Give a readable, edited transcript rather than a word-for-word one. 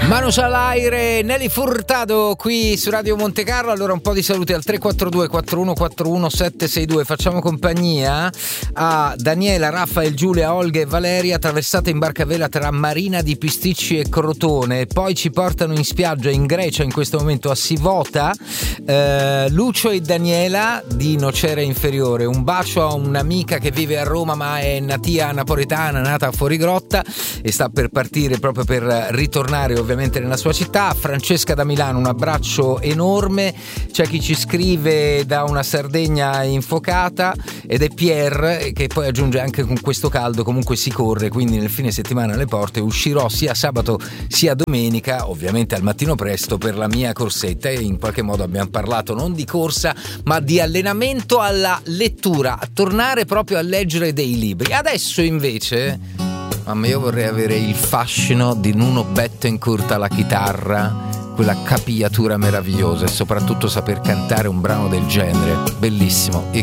Manos all'aire, Nelly Furtado qui su Radio Monte Carlo. Allora un po' di saluti al 342 4141 762. Facciamo compagnia a Daniela, Raffaele, Giulia, Olga e Valeria, attraversata in barcavela tra Marina di Pisticci e Crotone. Poi ci portano in spiaggia in Grecia, in questo momento a Sivota, Lucio e Daniela di Nocera Inferiore. Un bacio a un'amica che vive a Roma ma è napoletana, nata a Fuorigrotta e sta per partire proprio per ritornare ovviamente nella sua città. Francesca da Milano, un abbraccio enorme. C'è chi ci scrive da una Sardegna infocata ed è Pierre che poi aggiunge: anche con questo caldo comunque si corre, quindi nel fine settimana alle porte uscirò sia sabato sia domenica, ovviamente al mattino presto, per la mia corsetta. E in qualche modo abbiamo parlato non di corsa ma di allenamento alla lettura, a tornare proprio a leggere dei libri. Adesso invece mamma, io vorrei avere il fascino di Nuno Bettencourt alla chitarra, quella capigliatura meravigliosa e soprattutto saper cantare un brano del genere. Bellissimo.